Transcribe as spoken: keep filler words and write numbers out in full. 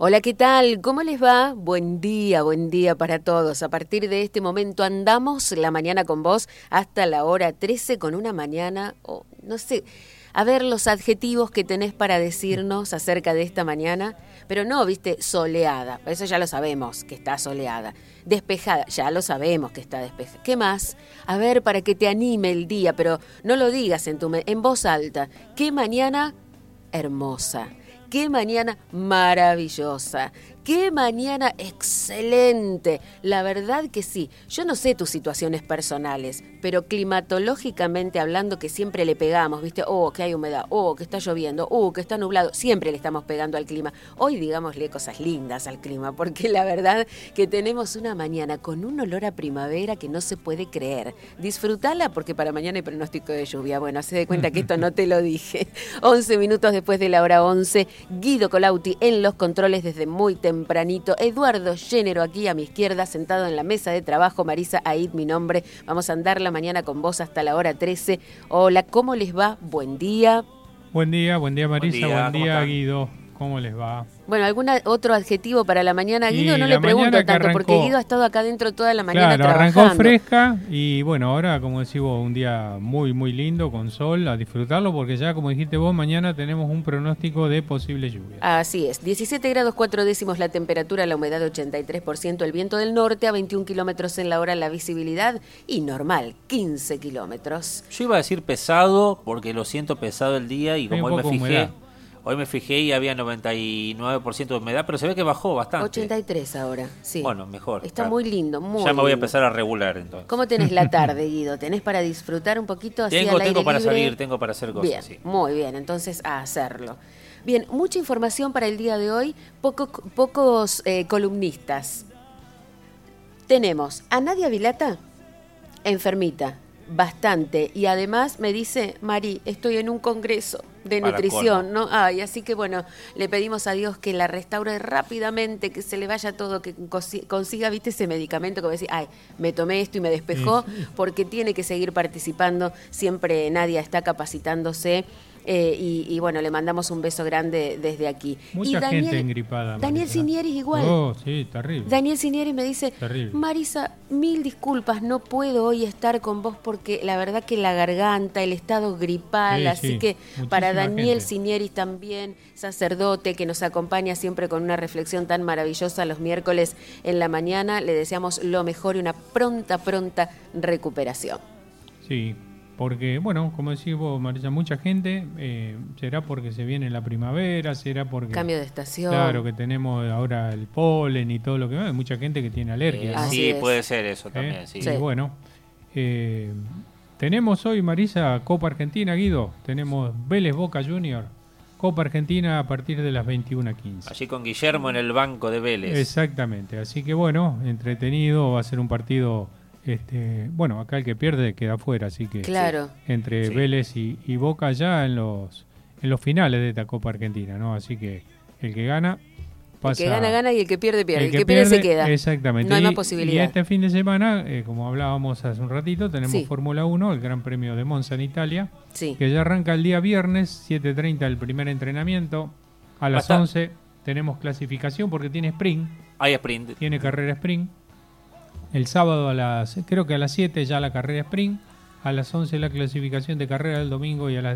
Hola, ¿qué tal? ¿Cómo les va? Buen día, buen día para todos. A partir de este momento andamos la mañana con vos hasta la hora trece con una mañana, oh, no sé, a ver los adjetivos que tenés para decirnos acerca de esta mañana, pero no, viste, soleada, eso ya lo sabemos que está soleada. Despejada, ya lo sabemos que está despejada. ¿Qué más? A ver, para que te anime el día, pero no lo digas en, tu me- en voz alta. ¿Qué mañana hermosa? ¡Qué mañana maravillosa! ¡Qué mañana excelente! La verdad que sí. Yo no sé tus situaciones personales, pero climatológicamente hablando que siempre le pegamos, ¿viste? Oh, que hay humedad, oh, que está lloviendo, oh, que está nublado. Siempre le estamos pegando al clima. Hoy digámosle cosas lindas al clima, porque la verdad que tenemos una mañana con un olor a primavera que no se puede creer. Disfrutala porque para mañana hay pronóstico de lluvia. Bueno, se de cuenta que esto no te lo dije. once minutos después de la hora once, Guido Colauti en los controles desde muy tempranito. Eduardo Género aquí a mi izquierda, sentado en la mesa de trabajo. Marisa Aid, mi nombre. Vamos a andar la mañana con vos hasta la hora trece. Hola, ¿cómo les va? Buen día. Buen día, buen día Marisa, Buen día, buen día ¿cómo Guido. ¿Cómo les va? Bueno, ¿algún otro adjetivo para la mañana? Guido Y no la le pregunto mañana que tanto, arrancó- porque Guido ha estado acá dentro toda la mañana Claro, trabajando. arrancó fresca y bueno, ahora como decís vos, un día muy muy lindo con sol, a disfrutarlo porque ya como dijiste vos, mañana tenemos un pronóstico de posible lluvia. Así es, diecisiete grados cuatro décimos la temperatura, la humedad ochenta y tres por ciento, el viento del norte a veintiún kilómetros en la hora, la visibilidad y normal, quince kilómetros. Yo iba a decir pesado porque lo siento pesado el día y Hay como un hoy me poco de fijé, humedad. hoy me fijé y había noventa y nueve por ciento de humedad, pero se ve que bajó bastante. ochenta y tres ahora, sí. Bueno, mejor. Está claro. muy lindo, muy Ya me voy a lindo. empezar a regular entonces. ¿Cómo tenés la tarde, Guido? ¿Tenés para disfrutar un poquito así Tengo, al aire tengo para libre? salir, tengo para hacer cosas, Bien, sí. muy bien, entonces a hacerlo. Bien, mucha información para el día de hoy, poco, pocos eh, columnistas. Tenemos a Nadia Vilata, enfermita, bastante, y además me dice, Mari, estoy en un congreso de Para nutrición, colmo. ¿no? Ay, así que bueno, le pedimos a Dios que la restaure rápidamente, que se le vaya todo, que consi- consiga, viste, ese medicamento que va a decir, ay, me tomé esto y me despejó, Sí, sí. porque tiene que seguir participando, siempre Nadia está capacitándose. Eh, y, y bueno, le mandamos un beso grande desde aquí. Mucha y Daniel, gente engripada. Daniel Marisa. Sinieris igual. Oh, sí, terrible. Daniel Sinieris me dice, Terrible. Marisa, mil disculpas, no puedo hoy estar con vos porque la verdad que la garganta, el estado gripal, Sí, así sí, que muchísima para Daniel gente. Sinieris también, sacerdote que nos acompaña siempre con una reflexión tan maravillosa los miércoles en la mañana, le deseamos lo mejor y una pronta, pronta recuperación. Sí, porque, bueno, como decís vos, Marisa, mucha gente, eh, será porque se viene la primavera, será porque... Cambio de estación. Claro, que tenemos ahora el polen y todo lo que... Hay mucha gente que tiene Eh, alergias, ¿no? Así sí, es. puede ser eso ¿Eh? también, sí. Y Sí. bueno, eh, tenemos hoy, Marisa, Copa Argentina, Guido. Tenemos Vélez Boca Junior. Copa Argentina a partir de las veintiuna quince. Allí con Guillermo en el banco de Vélez. Exactamente. Así que bueno, entretenido. Va a ser un partido... Este, bueno, acá el que pierde queda afuera, así que Claro. entre Sí. Vélez y, y Boca ya en los en los finales de esta Copa Argentina, ¿no? Así que el que gana pasa. El que gana, gana y el que pierde, pierde. El El que, pierde, se queda. Exactamente. No hay Y- más posibilidad. Y este fin de semana, eh, como hablábamos hace un ratito, tenemos Sí. Fórmula uno, el Gran Premio de Monza en Italia, Sí. que ya arranca el día viernes, siete treinta el primer entrenamiento. A las Basta- once tenemos clasificación porque tiene sprint, Hay sprint. tiene carrera sprint. El sábado a las, creo que a las siete ya la carrera sprint. A las once la clasificación de carrera del domingo y a las